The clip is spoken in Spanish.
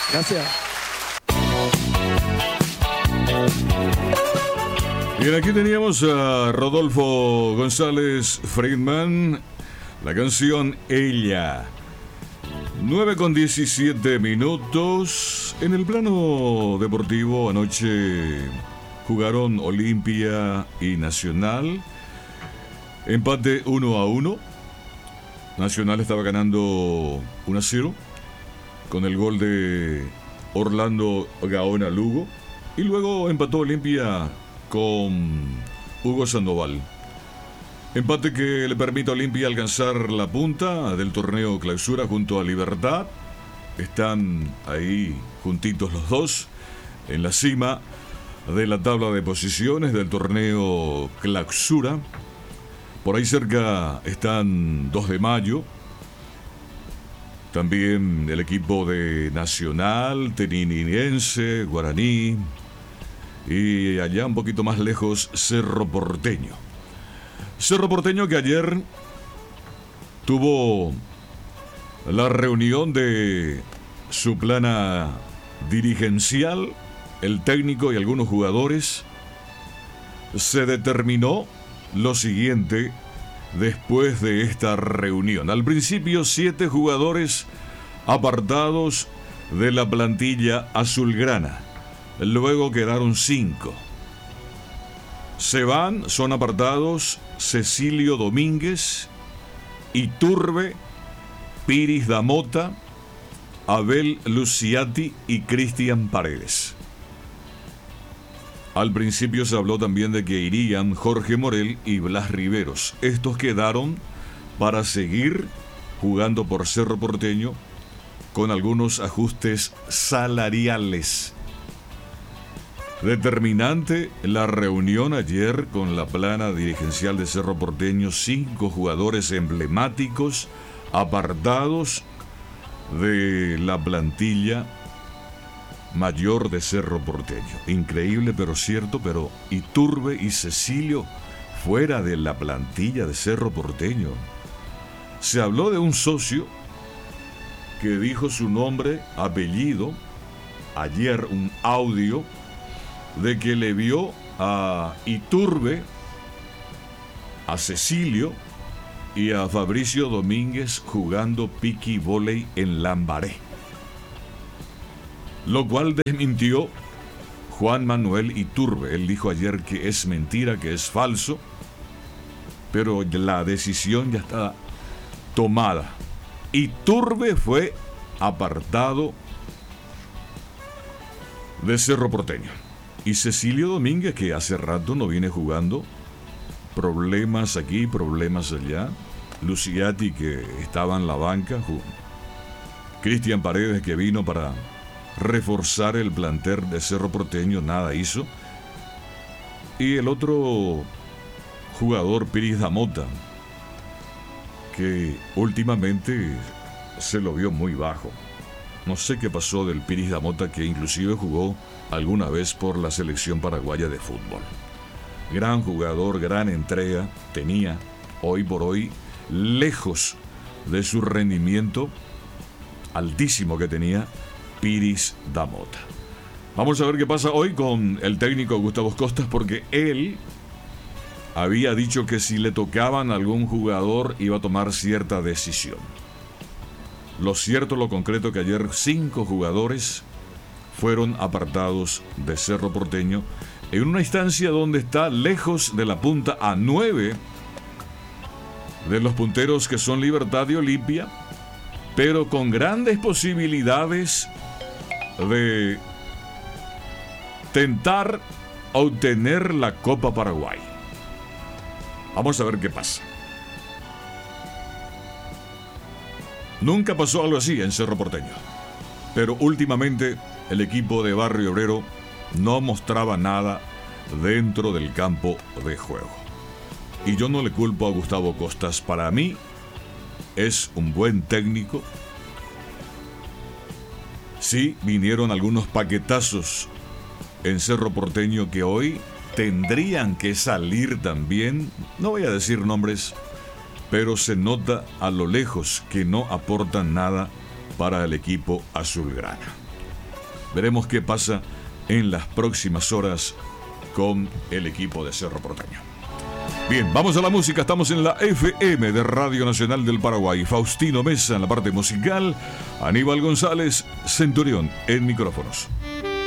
Gracias. Bien, aquí teníamos a Rodolfo González Friedman, la canción Ella. 9:17. En el plano deportivo, anoche jugaron Olimpia y Nacional. Empate 1-1. Nacional estaba ganando 1-0 con el gol de Orlando Gaona Lugo. Y luego empató Olimpia con Hugo Sandoval. Empate que le permite a Olimpia alcanzar la punta del torneo Clausura junto a Libertad. Están ahí juntitos los dos en la cima de la tabla de posiciones del torneo Clausura. Por ahí cerca están 2 de Mayo. También el equipo de Nacional, Tenininense, Guaraní. Y allá un poquito más lejos, Cerro Porteño. Cerro Porteño que ayer tuvo la reunión de su plana dirigencial, el técnico y algunos jugadores. Se determinó lo siguiente después de esta reunión. Al principio, 7 jugadores apartados de la plantilla azulgrana. Luego quedaron 5. Se van, son apartados Cecilio Domínguez, Iturbe, Piris Damota, Abel Luciati y Cristian Paredes. Al principio se habló también de que irían Jorge Morel y Blas Riveros. Estos quedaron para seguir jugando por Cerro Porteño con algunos ajustes salariales. Determinante la reunión ayer con la plana dirigencial de Cerro Porteño. 5 jugadores emblemáticos apartados de la plantilla mayor de Cerro Porteño. Increíble pero cierto, pero Iturbe y Cecilio fuera de la plantilla de Cerro Porteño. Se habló de un socio que dijo su nombre, apellido, ayer un audio de que le vio a Iturbe, a Cecilio y a Fabricio Domínguez jugando piqui vóley en Lambaré. Lo cual desmintió Juan Manuel Iturbe. Él dijo ayer que es mentira, que es falso, pero la decisión ya está tomada. Iturbe fue apartado de Cerro Porteño. Y Cecilio Domínguez, que hace rato no viene jugando, problemas aquí, problemas allá. Luciati, que estaba en la banca. Cristian Paredes, que vino para reforzar el plantel de Cerro Porteño, nada hizo. Y el otro jugador, Piris Damota, que últimamente se lo vio muy bajo. No sé qué pasó del Piris Damota, que inclusive jugó alguna vez por la selección paraguaya de fútbol. Gran jugador, gran entrega tenía. Hoy por hoy, lejos de su rendimiento altísimo que tenía Piris Damota. Vamos a ver qué pasa hoy con el técnico Gustavo Costas, porque él había dicho que si le tocaban a algún jugador iba a tomar cierta decisión. Lo cierto, lo concreto, que ayer 5 jugadores fueron apartados de Cerro Porteño en una instancia donde está lejos de la punta, a 9 de los punteros que son Libertad y Olimpia, pero con grandes posibilidades de tentar obtener la Copa Paraguay. Vamos a ver qué pasa. Nunca pasó algo así en Cerro Porteño, pero últimamente el equipo de Barrio Obrero no mostraba nada dentro del campo de juego. Y yo no le culpo a Gustavo Costas. Para mí es un buen técnico. Sí, vinieron algunos paquetazos en Cerro Porteño que hoy tendrían que salir también. No voy a decir nombres, pero se nota a lo lejos que no aportan nada para el equipo azulgrana. Veremos qué pasa en las próximas horas con el equipo de Cerro Porteño. Bien, vamos a la música. Estamos en la FM de Radio Nacional del Paraguay. Faustino Mesa en la parte musical, Aníbal González Centurión en micrófonos.